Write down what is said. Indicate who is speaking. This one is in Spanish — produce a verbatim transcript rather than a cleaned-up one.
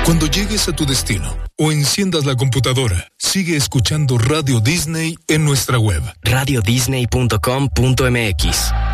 Speaker 1: Cuando llegues a tu destino o enciendas la computadora, sigue escuchando Radio Disney en nuestra web.
Speaker 2: radio disney punto com punto m x